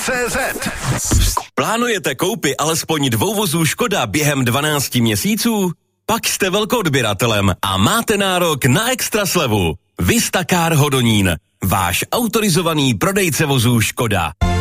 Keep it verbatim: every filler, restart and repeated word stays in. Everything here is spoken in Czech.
cé zet. Plánujete koupy alespoň dvou vozů Škoda během dvanácti měsíců? Pak jste velkoodběratelem a máte nárok na extra slevu. Vista Car Hodonín, váš autorizovaný prodejce vozů Škoda.